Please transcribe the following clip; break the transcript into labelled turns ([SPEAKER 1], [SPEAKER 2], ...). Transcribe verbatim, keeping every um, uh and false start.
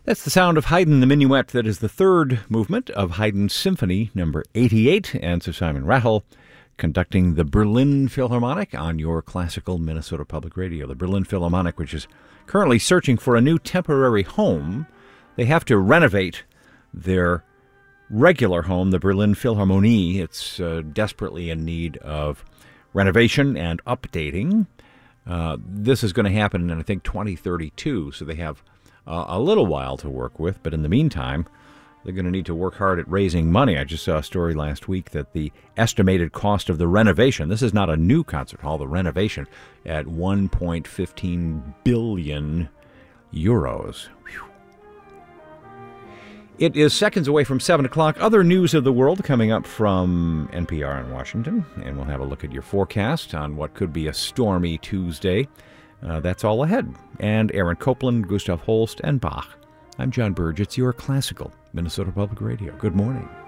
[SPEAKER 1] That's the sound of Haydn the Minuet. That is the third movement of Haydn's Symphony number eighty-eight, and Sir Simon Rattle conducting the Berlin Philharmonic on your classical Minnesota Public Radio. The Berlin Philharmonic, which is currently searching for a new temporary home. They have to renovate their regular home, the Berlin Philharmonie. It's uh, desperately in need of renovation and updating. Uh, this is going to happen in, I think, twenty thirty-two, so they have uh, a little while to work with. But in the meantime, they're going to need to work hard at raising money. I just saw a story last week that the estimated cost of the renovation, this is not a new concert hall, the renovation, at one point one five billion euros. Whew. It is seconds away from seven o'clock. Other news of the world coming up from N P R in Washington, and we'll have a look at your forecast on what could be a stormy Tuesday. Uh, that's all ahead. And Aaron Copland, Gustav Holst, and Bach. I'm John Burge. It's your classical Minnesota Public Radio. Good morning.